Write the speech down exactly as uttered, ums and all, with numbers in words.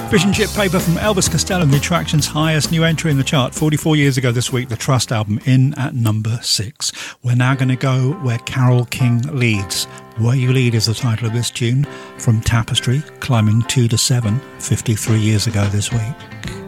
Fish and Chip Paper from Elvis Costello, the Attraction's highest new entry in the chart. forty-four years ago this week, the Trust album in at number six. We're now going to go where Carole King leads. Where You Lead is the title of this tune from Tapestry, climbing two to seven, fifty-three years ago this week.